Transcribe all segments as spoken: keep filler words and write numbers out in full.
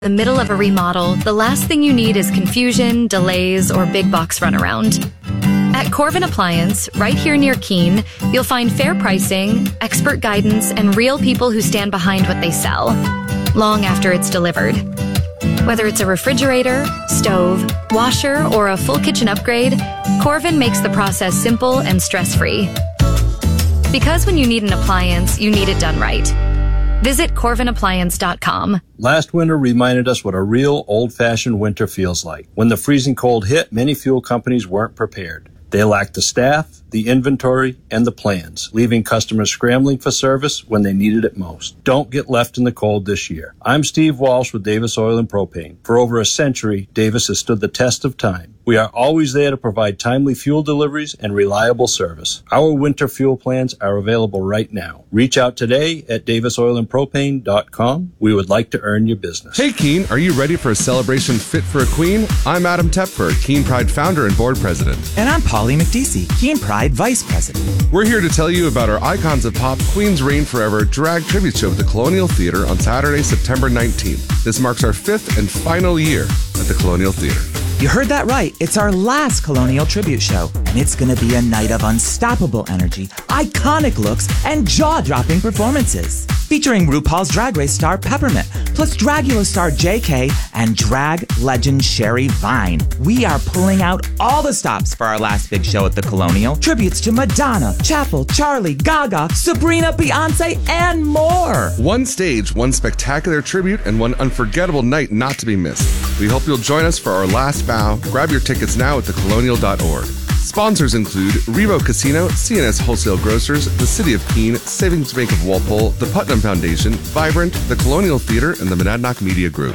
the middle of a remodel, the last thing you need is confusion, delays, or big box runaround. At Corvin Appliance, right here near Keene, you'll find fair pricing, expert guidance, and real people who stand behind what they sell, long after it's delivered. Whether it's a refrigerator, stove, washer, or a full kitchen upgrade, Corvin makes the process simple and stress-free. Because when you need an appliance, you need it done right. Visit Corvin Appliance dot com. Last winter reminded us what a real old-fashioned winter feels like. When the freezing cold hit, many fuel companies weren't prepared. They lacked the staff, the inventory, and the plans, leaving customers scrambling for service when they needed it most. Don't get left in the cold this year. I'm Steve Walsh with Davis Oil and Propane. For over a century, Davis has stood the test of time. We are always there to provide timely fuel deliveries and reliable service. Our winter fuel plans are available right now. Reach out today at Davis Oil and Propane dot com. We would like to earn your business. Hey, Keene, are you ready for a celebration fit for a queen? I'm Adam Tepfer, Keene Pride founder and board president. And I'm Polly McDeesey, Keene Pride vice president. We're here to tell you about our Icons of Pop Queens Reign Forever drag tribute show at the Colonial Theater on Saturday, September nineteenth. This marks our fifth and final year at the Colonial Theater. You heard that right. It's our last Colonial tribute show, and it's going to be a night of unstoppable energy, iconic looks, and jaw-dropping performances. Featuring RuPaul's Drag Race star Peppermint, plus Dragula star J K, and drag legend Sherry Vine. We are pulling out all the stops for our last big show at the Colonial. Tributes to Madonna, Chapel, Charlie, Gaga, Sabrina, Beyonce, and more. One stage, one spectacular tribute, and one unforgettable night not to be missed. We hope you'll join us for our last bow. Grab your tickets now at the colonial dot org. Sponsors include Revo Casino, C N S Wholesale Grocers, the City of Keene, Savings Bank of Walpole, the Putnam Foundation, Vibrant, the Colonial Theater, and the Monadnock Media Group.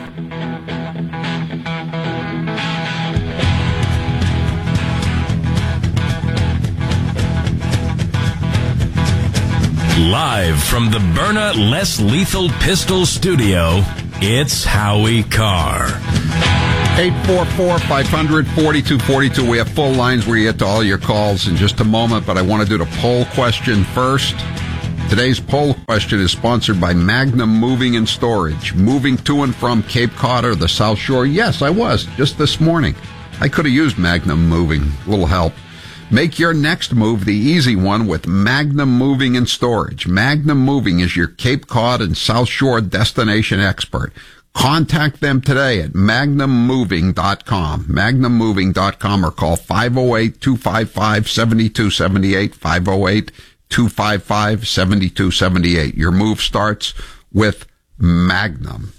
Live from the Byrna Less Lethal Pistol Studio, it's Howie Carr. eight four four, five hundred, forty-two forty-two. We have full lines where you get to all your calls in just a moment, but I want to do the poll question first. Today's poll question is sponsored by Magnum Moving and Storage. Moving to and from Cape Cod or the South Shore? Yes, I was, just this morning. I could have used Magnum Moving. A little help. Make your next move the easy one with Magnum Moving and Storage. Magnum Moving is your Cape Cod and South Shore destination expert. Contact them today at magnum moving dot com, magnum moving dot com, or call five oh eight, two five five, seven two seven eight, five oh eight, two five five, seven two seven eight. Your move starts with Magnum.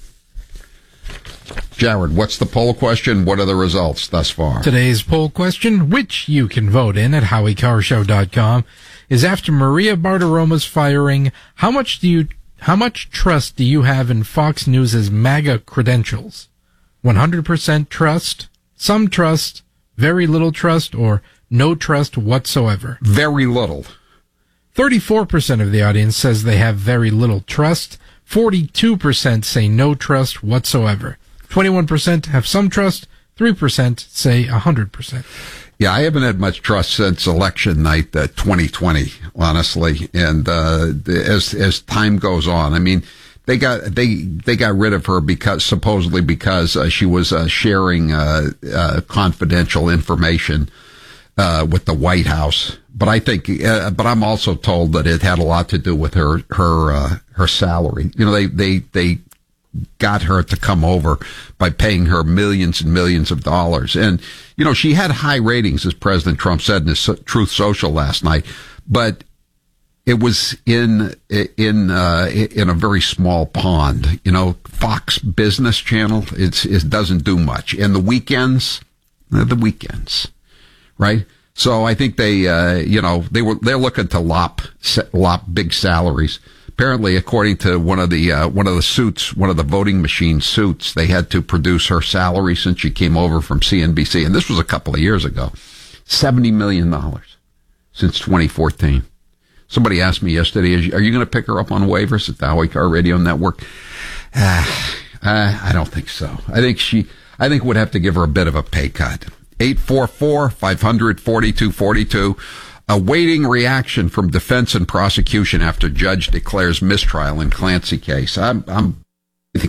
Jared, what's the poll question? What are the results thus far? Today's poll question, which you can vote in at howie carr show dot com, is after Maria Bartiromo's firing, how much do you How much trust do you have in Fox News' MAGA credentials? one hundred percent trust, some trust, very little trust, or no trust whatsoever? Very little. thirty-four percent of the audience says they have very little trust. forty-two percent say no trust whatsoever. twenty-one percent have some trust. three percent say one hundred percent. Yeah, I haven't had much trust since election night, uh, twenty twenty, honestly. And uh, as as time goes on, I mean, they got they they got rid of her because supposedly because uh, she was uh, sharing uh, uh, confidential information uh, with the White House. But I think, uh, but I'm also told that it had a lot to do with her her uh, her salary. You know, they they they. got her to come over by paying her millions and millions of dollars. And, you know, she had high ratings, as President Trump said in his Truth Social last night, but it was in, in, uh, in a very small pond. You know, Fox Business Channel, it's, it doesn't do much. And the weekends, the weekends, right? So I think they, uh, you know, they were, they're looking to lop, lop big salaries. Apparently, according to one of the uh, one of the suits, one of the voting machine suits, they had to produce her salary since she came over from C N B C, and this was a couple of years ago. seventy million dollars since twenty fourteen. Somebody asked me yesterday, "Are you going to pick her up on waivers at the Howie Carr Radio Network?" Uh, uh, I don't think so. I think she, I think would have to give her a bit of a pay cut. eight four four, five hundred, forty-two forty-two. Awaiting reaction from defense and prosecution after judge declares mistrial in Clancy case. I'm, I'm, I think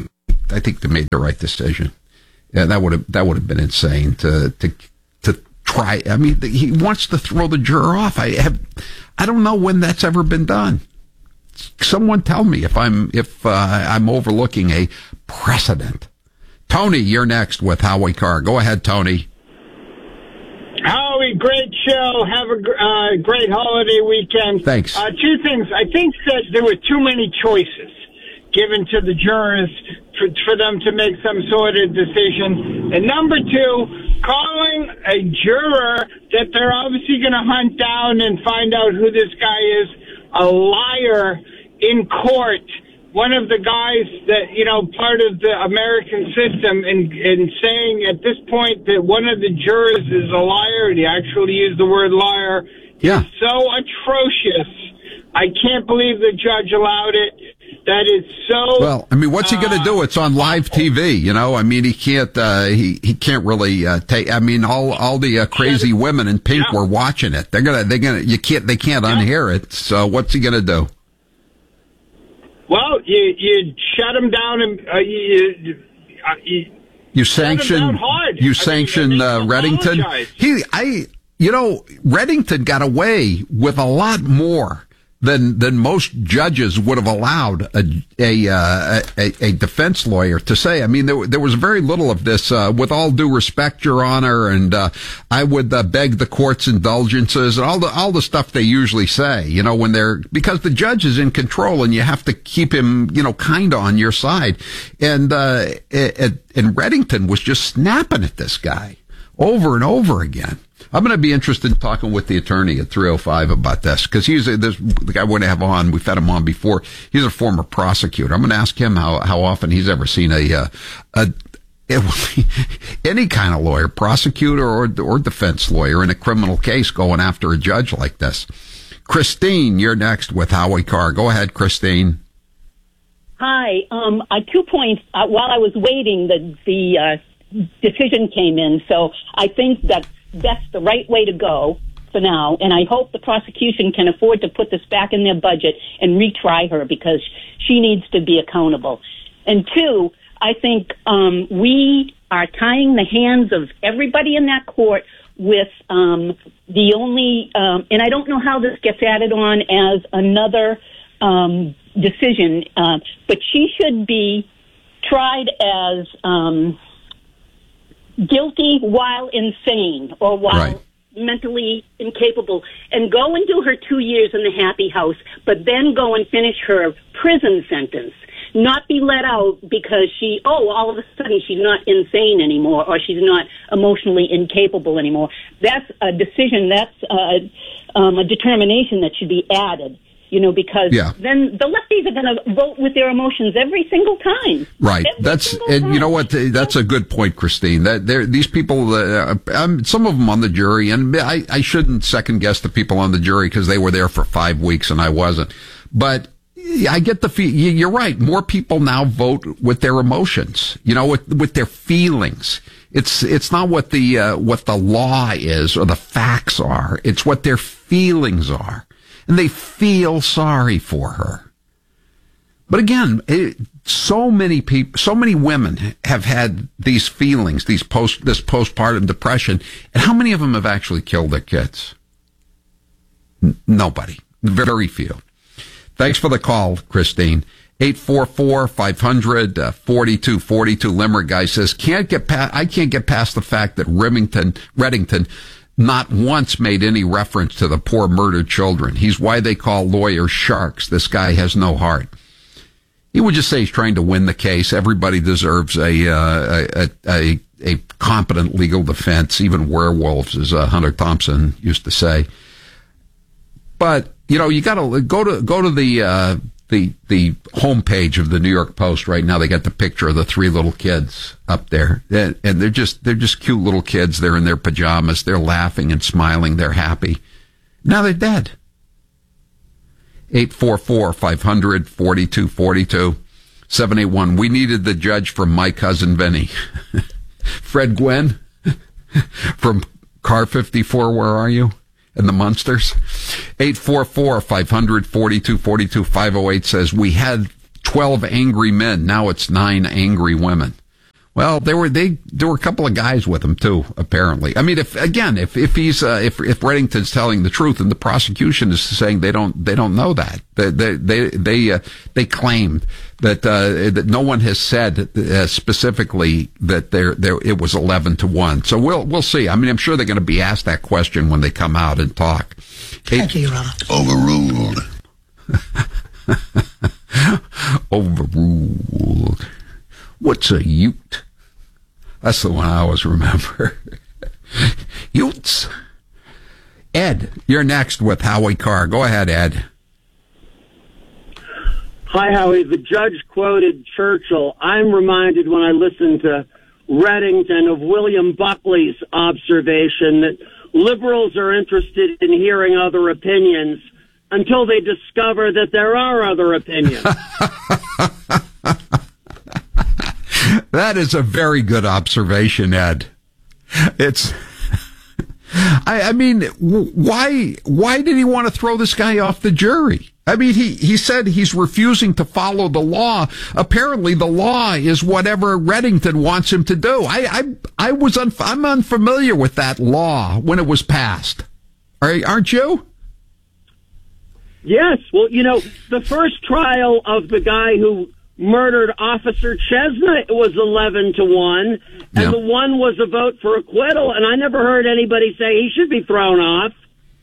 I think they made the right decision. Yeah, that would have that would have been insane to to to try. I mean, he wants to throw the juror off. I have, I don't know when that's ever been done. Someone tell me if I'm if uh, I'm overlooking a precedent. Tony, you're next with Howie Carr. Go ahead, Tony. Howie, great show. Have a uh, great holiday weekend. Thanks. Uh, two things. I think that there were too many choices given to the jurors for, for them to make some sort of decision. And number two, calling a juror that they're obviously going to hunt down and find out who this guy is a liar in court. One of the guys that, you know, part of the American system, in, in saying at this point that one of the jurors is a liar, and he actually used the word liar, yeah. is so atrocious. I can't believe the judge allowed it. That is so... Well, I mean, what's he going to do? It's on live T V, you know? I mean, he can't, uh, he, he can't really, uh, take, I mean, all, all the uh, crazy women in pink yeah. were watching it. They're gonna, they're gonna, you can't, they can't yeah. unhear it. So what's he going to do? Well, you, you shut him down and, uh, you, uh, you, you sanction, you sanction, I mean, uh, Reddington. He, I, you know, Reddington got away with a lot more than than most judges would have allowed a a, uh, a a defense lawyer to say. I mean, there there was very little of this. Uh, with all due respect, Your Honor, and uh, I would uh, beg the court's indulgences and all the all the stuff they usually say. You know, when they're because the judge is in control and you have to keep him, you know, kind of on your side. And uh, and, and Reddington was just snapping at this guy over and over again. I'm going to be interested in talking with the attorney at three oh five about this, because he's a, this, the guy we're going to have on. We've had him on before. He's a former prosecutor. I'm going to ask him how, how often he's ever seen a, uh, a, any kind of lawyer, prosecutor or, or defense lawyer in a criminal case going after a judge like this. Christine, you're next with Howie Carr. Go ahead, Christine. Hi. Um, uh, two points. Uh, while I was waiting, the, the, uh, decision came in. So I think that that's the right way to go for now, and I hope the prosecution can afford to put this back in their budget and retry her, because she needs to be accountable. And two, I think um, we are tying the hands of everybody in that court with um, the only, um, and I don't know how this gets added on as another um, decision, uh, but she should be tried as um, guilty while insane or while right. mentally incapable, and go and do her two years in the happy house, but then go and finish her prison sentence. Not be let out because she, oh, all of a sudden she's not insane anymore, or she's not emotionally incapable anymore. That's a decision, that's uh, um, a determination that should be added. You know, because yeah. then the lefties are going to vote with their emotions every single time. Right. Every That's and time. You know what? That's a good point, Christine. That there, these people, uh, um, some of them on the jury, and I, I shouldn't second guess the people on the jury because they were there for five weeks and I wasn't. But I get the feel. You're right. More people now vote with their emotions. You know, with with their feelings. It's it's not what the uh, what the law is or the facts are. It's what their feelings are. And they feel sorry for her. But again, it, so many people, so many women have had these feelings, these post, this postpartum depression. And how many of them have actually killed their kids? N- nobody. Very few. Thanks for the call, Christine. eight four four, five hundred, forty-two forty-two. Limerick guy says, can't get past, I can't get past the fact that Remington, Reddington, not once made any reference to the poor murdered children. He's why they call lawyers sharks. This guy has no heart. He would just say he's trying to win the case. Everybody deserves a uh, a, a a competent legal defense, even werewolves, as uh, Hunter Thompson used to say. But you know, you got to go to go to the uh, the the homepage of the New York Post right now. They got the picture of the three little kids up there, and, and they're just they're just cute little kids. They're in their pajamas. They're laughing and smiling. They're happy. Now they're dead. eight four four, five hundred, forty-two forty-two. seven eight one. We needed the judge from My Cousin Vinny. Fred Gwynn from Car fifty-four. Where are you? And the Munsters. eight four four, five hundred, forty-two forty-two. five oh eight says, we had twelve angry men. Now it's nine angry women. Well, there were they there were a couple of guys with him too, apparently. I mean, if again, if if he's uh, if if Reddington's telling the truth, and the prosecution is saying they don't they don't know that they they they they, uh, they claimed that uh, that no one has said uh, specifically that there there it was eleven to one. So we'll we'll see. I mean, I'm sure they're going to be asked that question when they come out and talk. Thank you, Your Honor. Overruled. Overruled. What's a ute? That's the one I always remember. Utes. Ed, you're next with Howie Carr. Go ahead, Ed. Hi, Howie. The judge quoted Churchill. I'm reminded when I listen to Reddington of William Buckley's observation that liberals are interested in hearing other opinions until they discover that there are other opinions. That is a very good observation, Ed. It's, I, I mean, why, why did he want to throw this guy off the jury? I mean, he, he said he's refusing to follow the law. Apparently the law is whatever Reddington wants him to do. I, I, I was, unf- I'm unfamiliar with that law when it was passed. Aren't you? Yes. Well, you know, the first trial of the guy who murdered Officer Chestnut was eleven to one, and yeah. the one was a vote for acquittal, and I never heard anybody say he should be thrown off.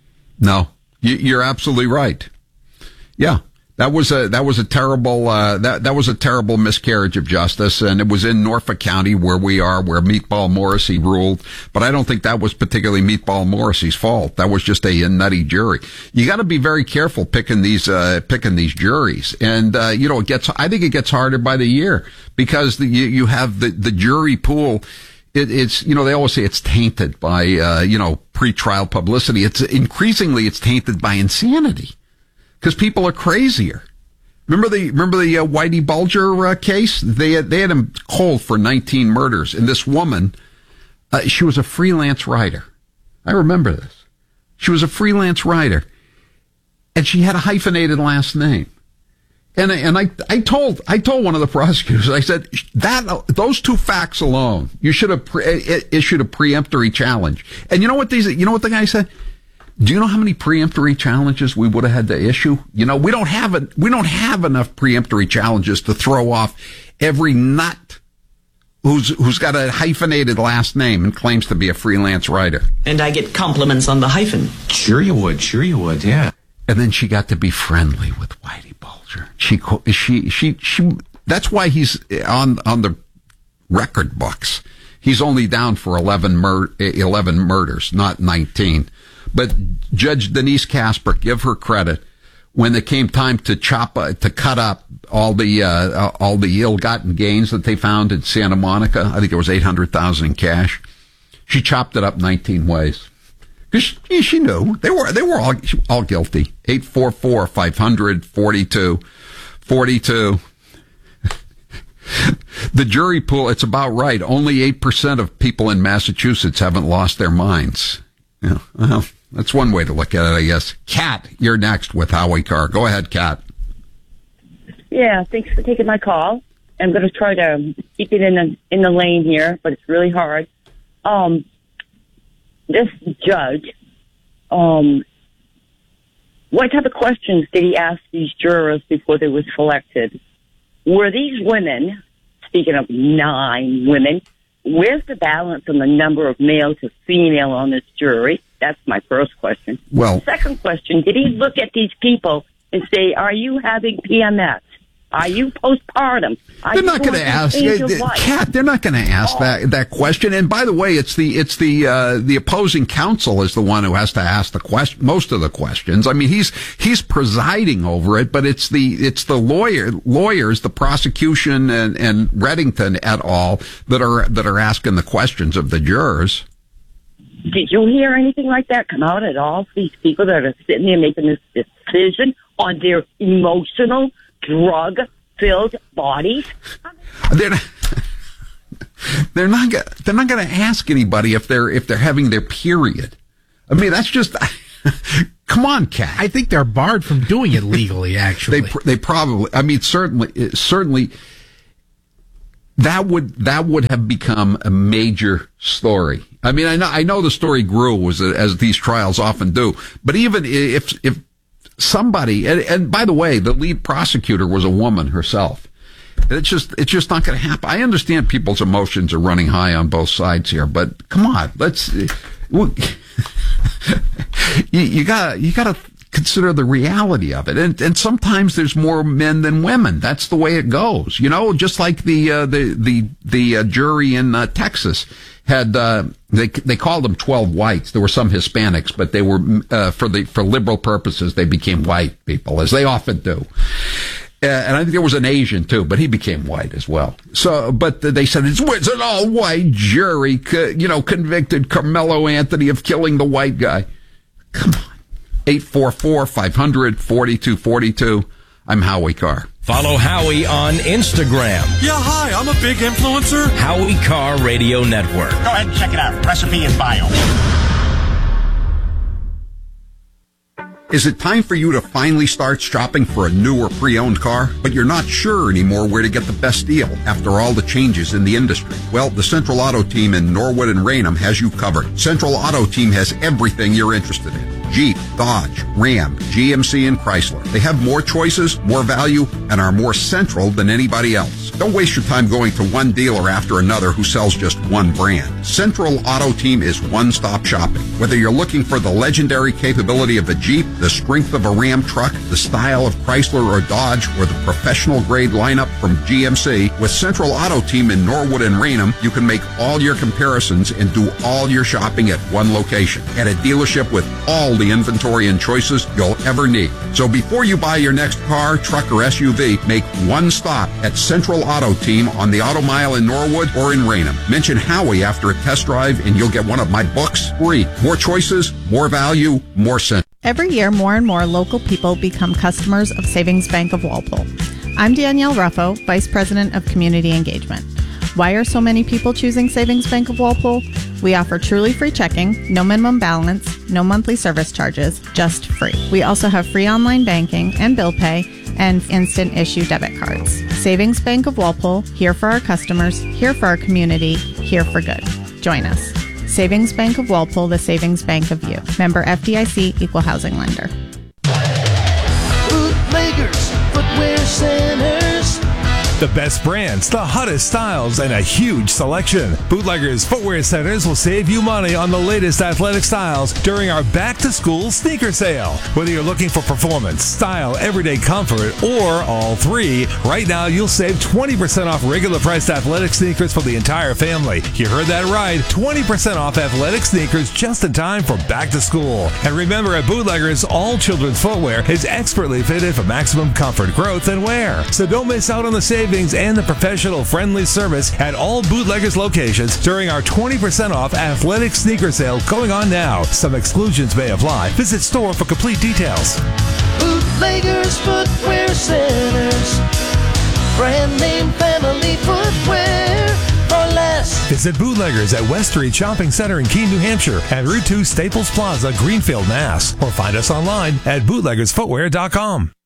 No, you're absolutely right. Yeah, that was a that was a terrible uh, that that was a terrible miscarriage of justice, and it was in Norfolk County where we are, where Meatball Morrissey ruled. But I don't think that was particularly Meatball Morrissey's fault. That was just a, a nutty jury. You got to be very careful picking these uh, picking these juries, and uh, you know it gets. I think it gets harder by the year because the, you you have the the jury pool. It, it's, you know, they always say it's tainted by uh, you know pretrial publicity. It's increasingly it's tainted by insanity. Because people are crazier. Remember the remember the uh, Whitey Bulger uh, case? They had, they had him cold for nineteen murders, and this woman, uh, she was a freelance writer. I remember this. She was a freelance writer, and she had a hyphenated last name. And I, and I I told I told one of the prosecutors, I said that those two facts alone, you should have pre- issued a preemptory challenge. And you know what these you know what the guy said? Do you know how many preemptory challenges we would have had to issue? You know, we don't have a, we don't have enough preemptory challenges to throw off every nut who's who's got a hyphenated last name and claims to be a freelance writer. And I get compliments on the hyphen. Sure you would, sure you would, yeah. And then she got to be friendly with Whitey Bulger. She she she she. That's why he's on on the record books. He's only down for eleven mur- eleven murders, not nineteen. But Judge Denise Casper, give her credit, when it came time to chop, uh, to cut up all the uh, all the ill-gotten gains that they found in Santa Monica, I think it was eight hundred thousand in cash. She chopped it up nineteen ways because she, she knew they were they were all all guilty. Eight four four five hundred forty two forty two. The jury pool, it's about right. Only eight percent of people in Massachusetts haven't lost their minds. Yeah, well, that's one way to look at it, I guess. Kat, you're next with Howie Carr. Go ahead, Kat. Yeah, thanks for taking my call. I'm going to try to keep it in the in the lane here, but it's really hard. Um, this judge, um, what type of questions did he ask these jurors before they were selected? Were these women, speaking of nine women, where's the balance on the number of male to female on this jury? That's my first question. Well, second question, did he look at these people and say, are you having P M S? Are you postpartum? Are they're you not going to ask, Kat. They're not going to ask oh. that that question. And by the way, it's the it's the uh, the opposing counsel is the one who has to ask the question, most of the questions. I mean, he's he's presiding over it, but it's the it's the lawyer lawyers, the prosecution, and and Reddington et al. that are that are asking the questions of the jurors. Did you hear anything like that come out at all? These people that are sitting there making this decision on their emotional, drug-filled bodies? They're not, they're not. They're not going to ask anybody if they're if they're having their period. I mean, that's just Come on, Cat. I think they're barred from doing it legally, actually. they they probably, I mean, certainly, certainly, that would that would have become a major story. I mean, I know I know the story grew as as these trials often do, but even if if somebody, and, and by the way, the lead prosecutor was a woman herself. It's just it's just not going to happen. I understand people's emotions are running high on both sides here, but come on, let's. you, you got you got to consider the reality of it, and and sometimes there's more men than women. That's the way it goes, you know. Just like the uh, the the the uh, jury in uh, Texas had uh, they they called them twelve whites. There were some Hispanics, but they were uh, for the for liberal purposes they became white people, as they often do. Uh, and I think there was an Asian too, but he became white as well. So, but they said it's, it's an all-white jury, co- you know, convicted Carmelo Anthony of killing the white guy. Come on. eight four four, five hundred, forty-two forty-two. I'm Howie Carr. Follow Howie on Instagram. Yeah, hi, I'm a big influencer. Howie Carr Radio Network. Go ahead and check it out. Recipe in bio. Is it time for you to finally start shopping for a new or pre-owned car, but you're not sure anymore where to get the best deal after all the changes in the industry? Well, the Central Auto Team in Norwood and Raynham has you covered. Central Auto Team has everything you're interested in. Jeep, Dodge, Ram, G M C, and Chrysler. They have more choices, more value, and are more central than anybody else. Don't waste your time going to one dealer after another who sells just one brand. Central Auto Team is one-stop shopping. Whether you're looking for the legendary capability of a Jeep, the strength of a Ram truck, the style of Chrysler or Dodge, or the professional-grade lineup from G M C, with Central Auto Team in Norwood and Raynham, you can make all your comparisons and do all your shopping at one location, at a dealership with all the inventory and choices you'll ever need. So before you buy your next car, truck, or S U V, make one stop at Central Auto Team on the Auto Mile in Norwood or in Raynham. Mention Howie after a test drive and you'll get one of my books free. More choices, more value, more sense. Every year, more and more local people become customers of Savings Bank of Walpole. I'm Danielle Ruffo, Vice President of Community Engagement. Why are so many people choosing Savings Bank of Walpole? We offer truly free checking, no minimum balance, no monthly service charges, just free. We also have free online banking and bill pay and instant issue debit cards. Savings Bank of Walpole, here for our customers, here for our community, here for good. Join us. Savings Bank of Walpole, the savings bank of you. Member F D I C, Equal Housing Lender. Bootleggers, footwear centers. The best brands, the hottest styles, and a huge selection. Bootleggers Footwear Centers will save you money on the latest athletic styles during our back-to-school sneaker sale. Whether you're looking for performance, style, everyday comfort, or all three, right now you'll save twenty percent off regular priced athletic sneakers for the entire family. You heard that right, twenty percent off athletic sneakers just in time for back to school. And remember, at Bootleggers, all children's footwear is expertly fitted for maximum comfort, growth, and wear. So don't miss out on the savings and the professional friendly service at all Bootleggers locations during our twenty percent off athletic sneaker sale going on now. Some exclusions may apply. Visit store for complete details. Bootleggers Footwear Centers. Brand name family footwear for less. Visit Bootleggers at West Street Shopping Center in Keene, New Hampshire, and Route two Staples Plaza, Greenfield, Mass. Or find us online at bootleggers footwear dot com.